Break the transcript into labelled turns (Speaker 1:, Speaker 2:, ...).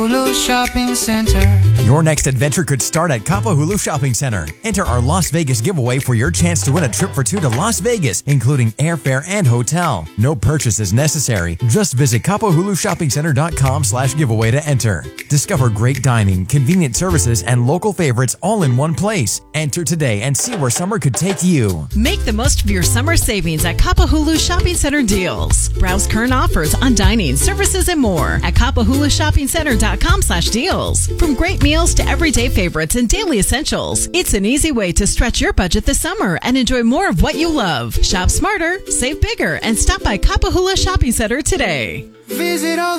Speaker 1: Hulu Shopping Center.
Speaker 2: Your next adventure could start at Kapahulu Shopping Center. Enter our Las Vegas giveaway for your chance to win a trip for two to Las Vegas, including airfare and hotel. No purchase is necessary. Just visit KapahuluShoppingCenter.com/giveaway to enter. Discover great dining, convenient services, and local favorites all in one place. Enter today and see where summer could take you.
Speaker 3: Make the most of your summer savings at Kapahulu Shopping Center deals. Browse current offers on dining, services, and more at KapahuluShoppingCenter.com/deals. From great meals to everyday favorites and daily essentials, it's an easy way to stretch your budget this summer and enjoy more of what you love. Shop smarter, save bigger, and stop by Kapahulu Shopping Center today.
Speaker 1: Visit all